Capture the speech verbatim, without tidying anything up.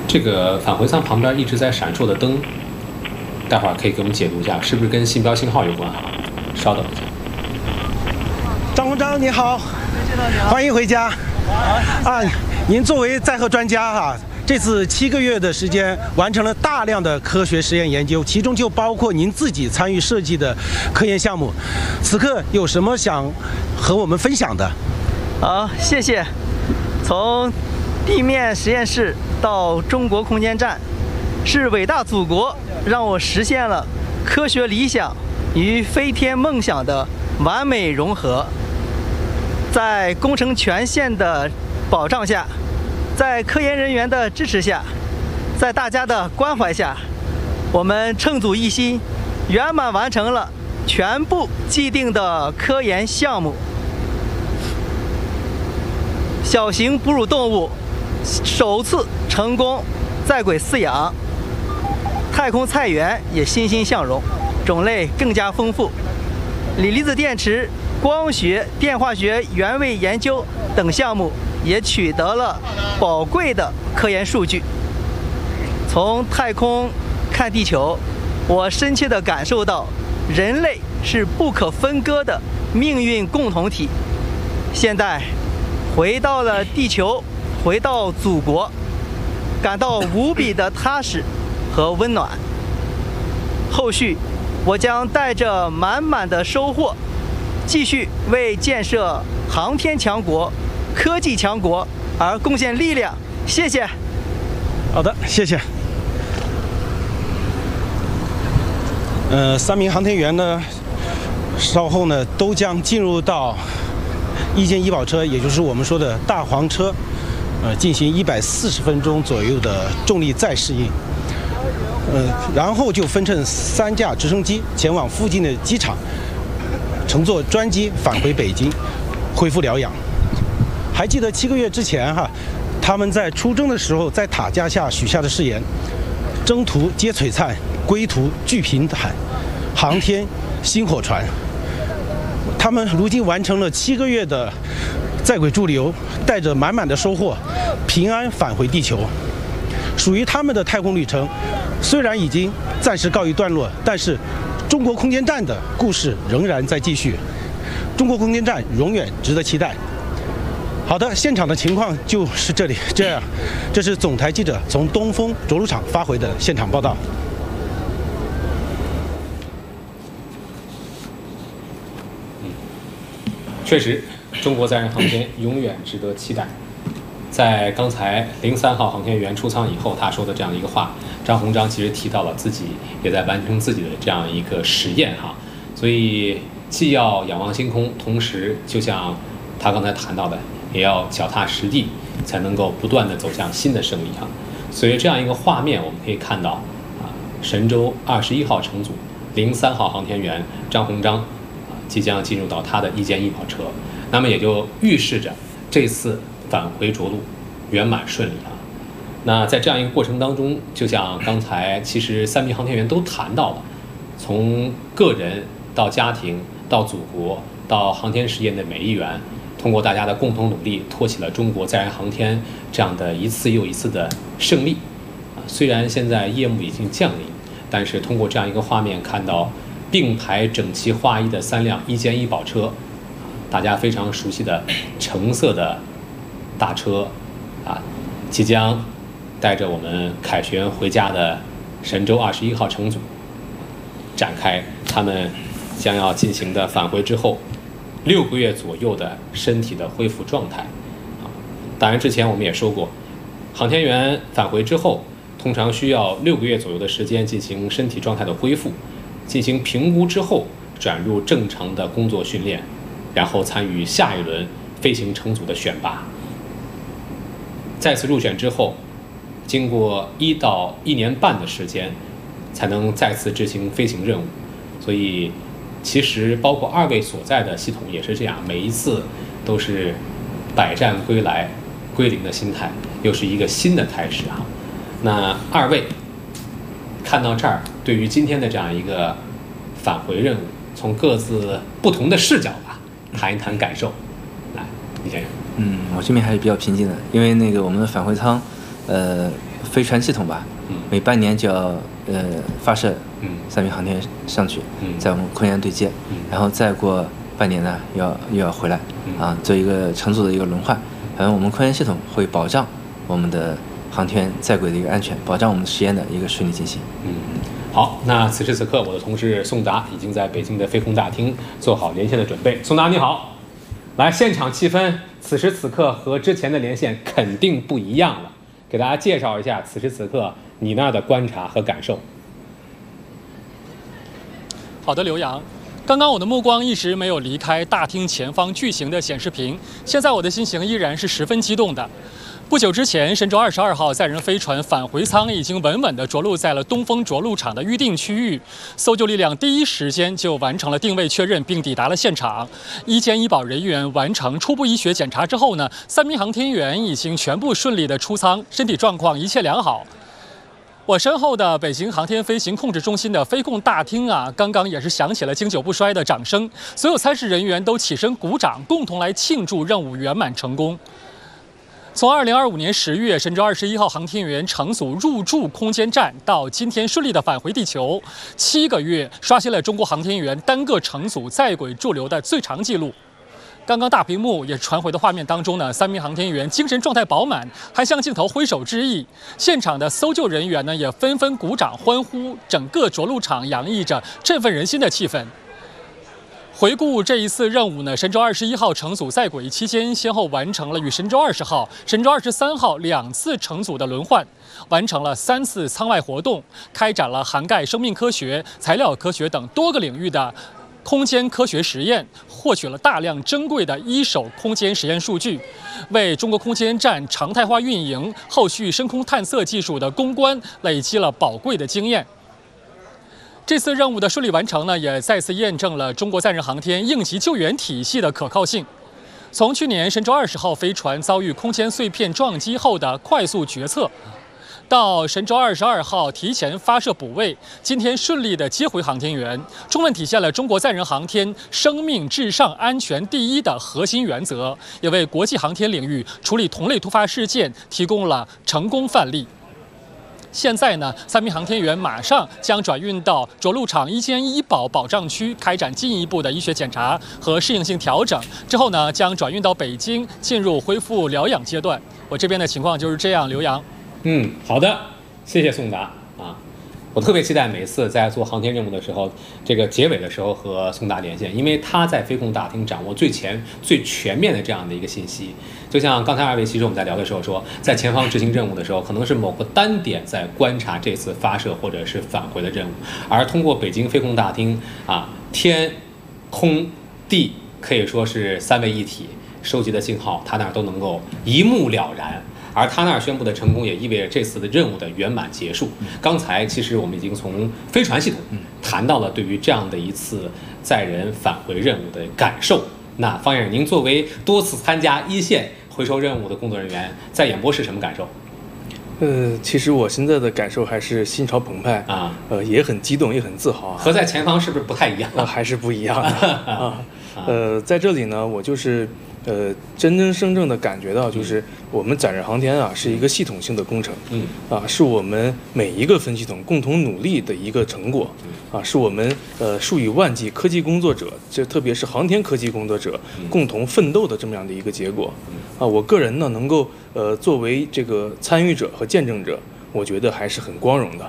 这个返回舱旁边一直在闪烁的灯，待会儿可以给我们解读一下，是不是跟信标信号有关啊？稍等一下。 张鸿章你好，欢迎回家。啊，您作为载荷专家哈、啊，这次七个月的时间完成了大量的科学实验研究，其中就包括您自己参与设计的科研项目。此刻有什么想和我们分享的？ 好，谢谢。从地面实验室到中国空间站，是伟大祖国让我实现了科学理想与飞天梦想的完美融合。在工程权限的保障下，在科研人员的支持下，在大家的关怀下，我们乘组一心，圆满完成了全部既定的科研项目。小型哺乳动物首次成功在轨饲养，太空菜园也欣欣向荣，种类更加丰富。锂离子电池、光学、电化学原位研究等项目也取得了宝贵的科研数据。从太空看地球，我深切地感受到人类是不可分割的命运共同体。现在回到了地球，回到祖国，感到无比的踏实和温暖。后续我将带着满满的收获，继续为建设航天强国、科技强国而贡献力量。谢谢。 好的，谢谢。呃，三名航天员呢，稍后呢都将进入到一间医保车，也就是我们说的大黄车，呃，进行一百四十分钟左右的重力再适应。呃，然后就分乘三架直升机前往附近的机场，乘坐专机返回北京，恢复疗养。还记得七个月之前哈，他们在出征的时候在塔架下许下的誓言：征途皆璀璨，归途俱平坦，航天薪火传。他们如今完成了七个月的在轨驻留，带着满满的收获，平安返回地球。属于他们的太空旅程，虽然已经暂时告一段落，但是中国空间站的故事仍然在继续。中国空间站永远值得期待。好的，现场的情况就是这里这样。这是总台记者从东风着陆场发回的现场报道。 确实，中国载人航天永远值得期待。在刚才零三号航天员出舱以后，他说的这样一个话，张鸿章其实提到了自己也在完成自己的这样一个实验哈，所以既要仰望星空，同时就像他刚才谈到的，也要脚踏实地，才能够不断的走向新的胜利哈。随着这样一个画面，我们可以看到啊，神舟二十一号乘组零三号航天员张鸿章啊即将进入到他的一间医保车，那么也就预示着这次返回着陆圆满顺利啊。那在这样一个过程当中，就像刚才其实三名航天员都谈到了，从个人到家庭到祖国到航天实验的每一员，通过大家的共同努力，托起了中国载人航天这样的一次又一次的胜利啊。虽然现在夜幕已经降临，但是通过这样一个画面，看到并排整齐划一的三辆一间医保车，大家非常熟悉的橙色的大车啊，即将带着我们凯旋回家的神舟二十一号乘组展开他们将要进行的返回之后六个月左右的身体的恢复状态啊。当然之前我们也说过，航天员返回之后通常需要六个月左右的时间进行身体状态的恢复，进行评估之后转入正常的工作训练，然后参与下一轮飞行乘组的选拔。再次入选之后，经过一到一年半的时间，才能再次执行飞行任务。所以，其实包括二位所在的系统也是这样，每一次都是百战归来，归零的心态，又是一个新的开始啊。那二位看到这儿，对于今天的这样一个返回任务，从各自不同的视角吧，谈一谈感受。来，李先生。 嗯，我这边还是比较平静的，因为那个我们的返回舱，呃， 飞船系统吧， 嗯、 每半年就要呃发射嗯三名航天员上去， 嗯、 在我们空间对接， 嗯、 然后再过半年呢，要又要回来， 嗯、 啊，做一个乘组的一个轮换。反正我们空间系统会保障我们的航天员在轨的一个安全，保障我们实验的一个顺利进行。 嗯，好，那此时此刻，我的同事宋达已经在北京的飞控大厅做好连线的准备。宋达你好，来，现场气氛此时此刻和之前的连线肯定不一样了，给大家介绍一下此时此刻你那儿的观察和感受。 好的，刘洋。刚刚我的目光一直没有离开大厅前方巨型的显示屏，现在我的心情依然是十分激动的。不久之前，神舟二十二号载人飞船返回舱已经稳稳地着陆在了东风着陆场的预定区域，搜救力量第一时间就完成了定位确认，并抵达了现场。医监医保人员完成初步医学检查之后呢，三名航天员已经全部顺利地出舱，身体状况一切良好。我身后的北京航天飞行控制中心的飞控大厅啊，刚刚也是响起了经久不衰的掌声，所有参试人员都起身鼓掌，共同来庆祝任务圆满成功。从二零二五年十月，神舟二十一号航天员乘组入驻空间站，到今天顺利的返回地球，七个月刷新了中国航天员单个乘组在轨驻留的最长纪录。刚刚大屏幕也传回的画面当中呢，三名航天员精神状态饱满，还向镜头挥手致意。现场的搜救人员呢也纷纷鼓掌欢呼，整个着陆场洋溢着振奋人心的气氛。回顾这一次任务呢，神舟二十一号乘组在轨期间，先后完成了与神舟二十号、神舟二十三号两次乘组的轮换，完成了三次舱外活动，开展了涵盖生命科学、材料科学等多个领域的空间科学实验，获取了大量珍贵的一手空间实验数据，为中国空间站常态化运营、后续深空探测技术的攻关累积了宝贵的经验。这次任务的顺利完成呢，也再次验证了中国载人航天应急救援体系的可靠性。从去年神舟二十号飞船遭遇空间碎片撞击后的快速决策，到神舟二十二号提前发射补位，今天顺利的接回航天员，充分体现了中国载人航天生命至上、安全第一的核心原则，也为国际航天领域处理同类突发事件提供了成功范例。现在呢，三名航天员马上将转运到着陆场医监医保保障区，开展进一步的医学检查和适应性调整。之后呢，将转运到北京，进入恢复疗养阶段。我这边的情况就是这样，刘洋。 嗯，好的，谢谢宋达啊。我特别期待每次在做航天任务的时候，这个结尾的时候和宋达连线，因为他在飞控大厅掌握最前、最全面的这样的一个信息。就像刚才二位其实我们在聊的时候说，在前方执行任务的时候，可能是某个单点在观察这次发射或者是返回的任务，而通过北京飞控大厅啊，天、空、地可以说是三位一体，收集的信号他那儿都能够一目了然。而他那儿宣布的成功，也意味着这次的任务的圆满结束。刚才其实我们已经从飞船系统谈到了对于这样的一次载人返回任务的感受。那方先生，您作为多次参加一线回收任务的工作人员，在演播室什么感受？ 呃，其实我现在的感受还是心潮澎湃啊， 呃，也很激动，也很自豪啊。 和在前方是不是不太一样？ 呃、还是不一样的啊。呃，在这里呢，我就是呃真真正正的感觉到，就是我们载人航天啊是一个系统性的工程， 嗯啊，是我们每一个分系统共同努力的一个成果，啊，是我们呃数以万计科技工作者，这特别是航天科技工作者共同奋斗的这么样的一个结果。啊，我个人呢能够呃作为这个参与者和见证者，我觉得还是很光荣的。